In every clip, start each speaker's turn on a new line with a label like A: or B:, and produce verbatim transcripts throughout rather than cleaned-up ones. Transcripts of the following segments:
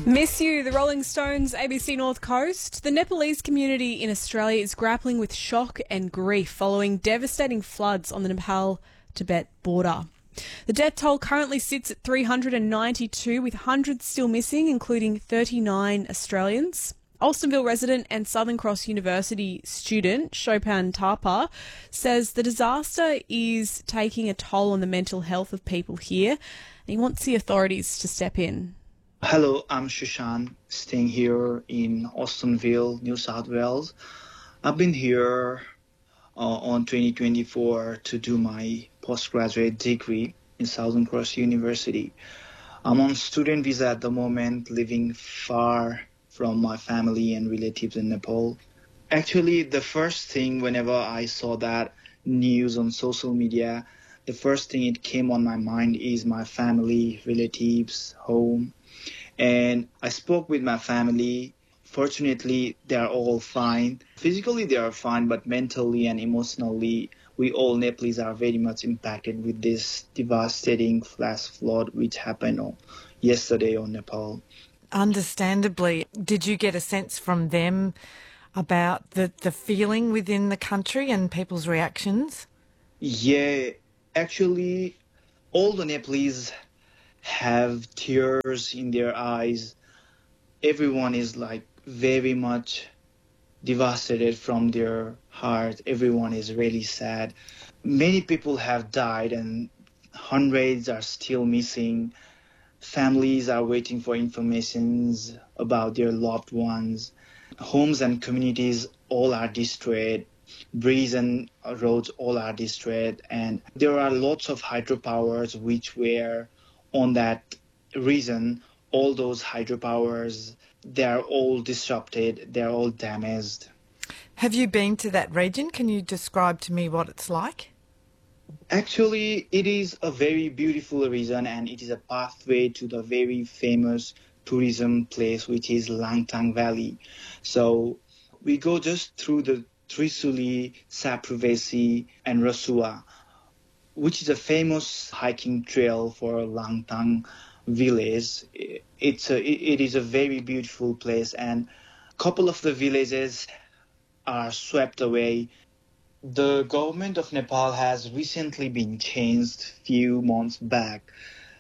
A: Miss you, the Rolling Stones, A B C North Coast. The Nepalese community in Australia is grappling with shock and grief following devastating floods on the Nepal-Tibet border. The death toll currently sits at three hundred ninety-two, with hundreds still missing, including thirty-nine Australians. Alstonville resident and Southern Cross University student Chopin Tapa says the disaster is taking a toll on the mental health of people here, and he wants the authorities to step in.
B: Hello, I'm Shushan, staying here in Alstonville, New South Wales. I've been here uh, on twenty twenty-four to do my postgraduate degree in Southern Cross University. I'm on student visa at the moment, living far from my family and relatives in Nepal. Actually, the first thing whenever I saw that news on social media, the first thing it came on my mind is my family, relatives, home. And I spoke with my family. Fortunately, they are all fine. Physically, they are fine, but mentally and emotionally, we all Nepalese are very much impacted with this devastating flash flood which happened on, yesterday on Nepal.
C: Understandably, did you get a sense from them about the, the feeling within the country and people's reactions?
B: Yeah, actually, all the Nepalese have tears in their eyes. Everyone is like very much devastated from their heart. Everyone is really sad. Many people have died and hundreds are still missing. Families are waiting for information about their loved ones. Homes and communities all are destroyed. Bridges and roads all are destroyed. And there are lots of hydropowers which were on that region. All those hydropowers, they are all disrupted. They are all damaged.
C: Have you been to that region? Can you describe to me what it's like?
B: Actually, it is a very beautiful region and it is a pathway to the very famous tourism place, which is Langtang Valley. So we go just through the Trisuli, Sapruvesi and Rasua, which is a famous hiking trail for Langtang village. It's a, it is a very beautiful place, and a couple of the villages are swept away. The government of Nepal has recently been changed few months back.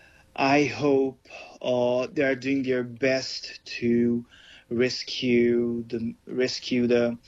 B: I hope uh, they are doing their best to rescue the rescue the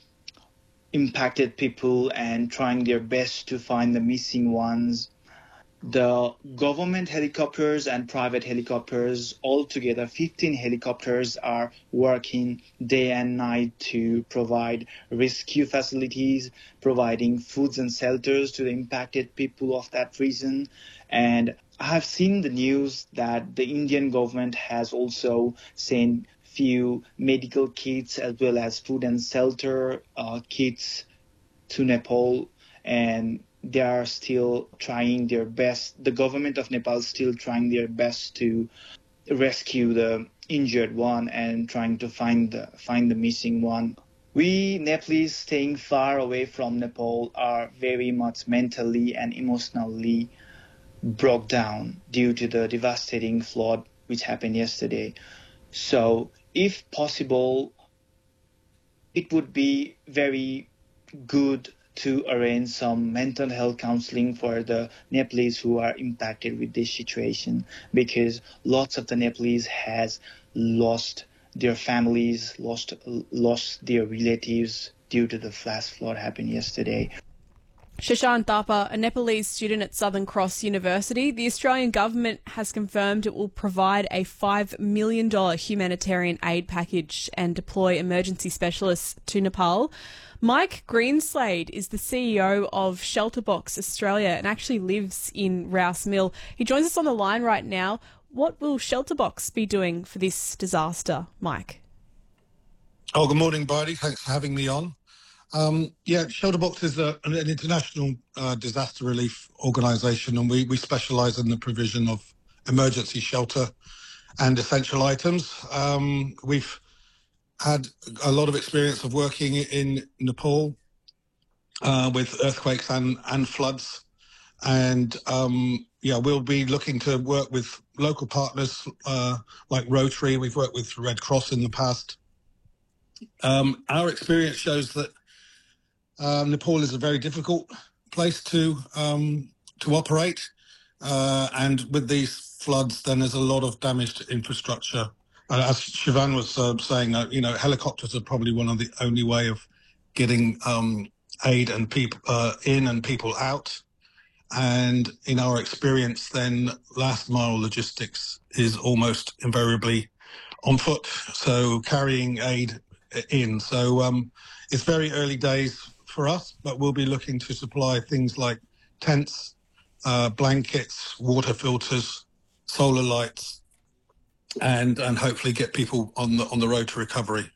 B: impacted people and trying their best to find the missing ones. The government helicopters and private helicopters, altogether fifteen helicopters, are working day and night to provide rescue facilities, providing foods and shelters to the impacted people of that region. And I have seen the news that the Indian government has also sent few medical kits as well as food and shelter uh, kits to Nepal, and they are still trying their best. The government of Nepal is still trying their best to rescue the injured one and trying to find the find the missing one. We Nepalese staying far away from Nepal are very much mentally and emotionally broke down due to the devastating flood which happened yesterday. So if possible, it would be very good to arrange some mental health counseling for the Nepalese who are impacted with this situation, because lots of the Nepalese has lost their families, lost lost their relatives due to the flash flood happened yesterday.
A: Shushan Thapa, a Nepalese student at Southern Cross University. The Australian government has confirmed it will provide a five million dollars humanitarian aid package and deploy emergency specialists to Nepal. Mike Greenslade is the C E O of Shelterbox Australia and actually lives in Rouse Mill. He joins us on the line right now. What will Shelterbox be doing for this disaster, Mike?
D: Oh, good morning, Bridie. Thanks for having me on. Um, yeah, Shelterbox is a, an international uh, disaster relief organisation, and we, we specialise in the provision of emergency shelter and essential items. Um, we've had a lot of experience of working in Nepal uh, with earthquakes and, and floods. And, um, yeah, we'll be looking to work with local partners uh, like Rotary. We've worked with Red Cross in the past. Um, our experience shows that um, Nepal is a very difficult place to um, to operate, uh, and with these floods, then there's a lot of damage to infrastructure. Uh, as Siobhan was uh, saying, uh, you know, helicopters are probably one of the only way of getting um, aid and people uh, in and people out. And in our experience, then last mile logistics is almost invariably on foot, so carrying aid in. So um, it's very early days for us, but we'll be looking to supply things like tents, uh, blankets, water filters, solar lights, and and hopefully get people on the on the road to recovery.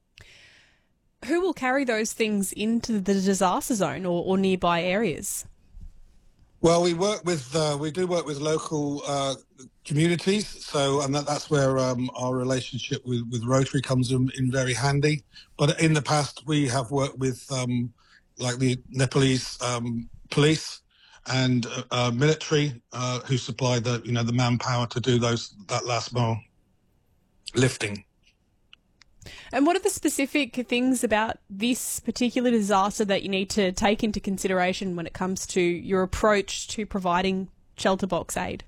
A: Who will carry those things into the disaster zone or, or nearby areas?
D: Well, we work with uh, we do work with local uh, communities, so and that, that's where um, our relationship with, with Rotary comes in, in very handy. But in the past, we have worked with um, like the Nepalese um, police and uh, uh, military uh, who supply the you know the manpower to do those that last mile lifting.
A: And what are the specific things about this particular disaster that you need to take into consideration when it comes to your approach to providing shelter box aid?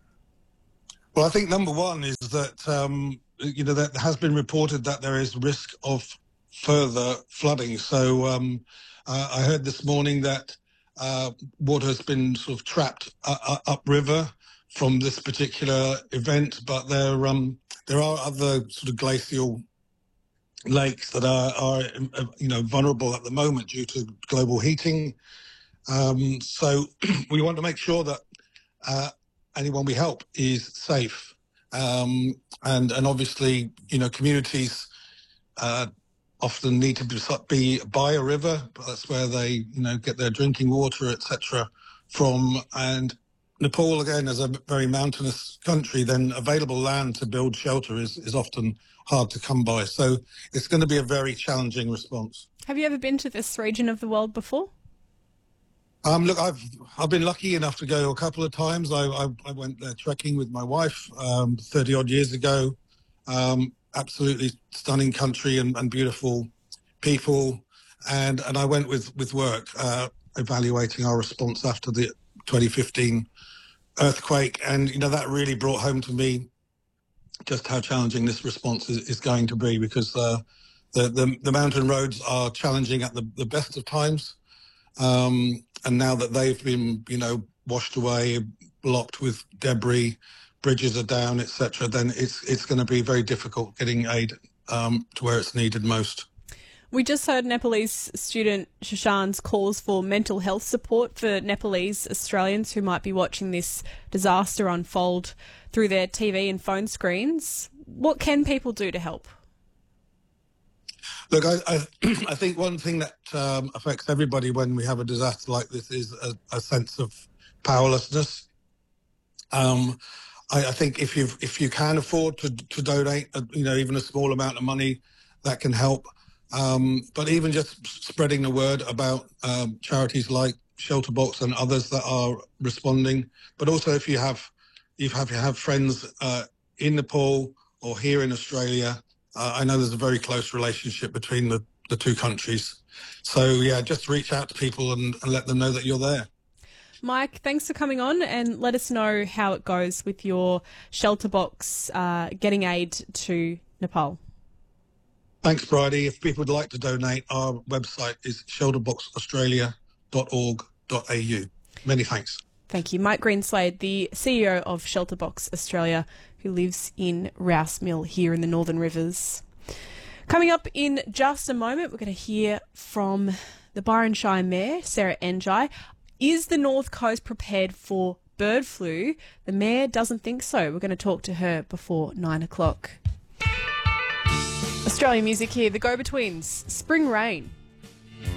D: Well, I think number one is that, um, you know, that has been reported that there is risk of further flooding. So um, uh, I heard this morning that uh, water has been sort of trapped uh, upriver from this particular event, but there, um, there are other sort of glacial lakes that are, are, you know, vulnerable at the moment due to global heating. Um, so we want to make sure that uh, anyone we help is safe. Um, and, and obviously, you know, communities uh, often need to be, be by a river, but that's where they, you know, get their drinking water, et cetera from. And Nepal, again, as a very mountainous country, then available land to build shelter is, is often hard to come by. So it's going to be a very challenging response.
A: Have you ever been to this region of the world before?
D: Um, look, I've I've been lucky enough to go a couple of times. I I, I went there trekking with my wife um, thirty odd years ago. Um, absolutely stunning country and, and beautiful people. And and I went with with work uh, evaluating our response after the twenty fifteen earthquake. And you know that really brought home to me just how challenging this response is, is going to be, because uh, the, the the mountain roads are challenging at the, the best of times. Um, and now that they've been, you know, washed away, blocked with debris, bridges are down, et cetera, then it's it's going to be very difficult getting aid um, to where it's needed most.
A: We just heard Nepalese student Shashan's calls for mental health support for Nepalese Australians who might be watching this disaster unfold through their T V and phone screens. What can people do to help?
D: Look, I, I, I think one thing that um, affects everybody when we have a disaster like this is a, a sense of powerlessness. Um, I, I think if you if you can afford to to donate, a, you know, even a small amount of money, that can help. Um, but even just spreading the word about um, charities like Shelter Box and others that are responding. But also, if you have you have you have friends uh, in Nepal or here in Australia. Uh, I know there's a very close relationship between the, the two countries. So, yeah, just reach out to people and, and let them know that you're there.
A: Mike, thanks for coming on, and let us know how it goes with your shelter box uh, getting aid to Nepal.
D: Thanks, Bridie. If people would like to donate, our website is shelter box australia dot org dot a u. Many thanks.
A: Thank you. Mike Greenslade, the C E O of Shelter Box Australia, who lives in Rouse Mill here in the Northern Rivers. Coming up in just a moment, we're going to hear from the Byron Shire Mayor, Sarah Njai. Is the North Coast prepared for bird flu? The Mayor doesn't think so. We're going to talk to her before nine o'clock. Australian music here, the Go-Betweens, Spring Rain.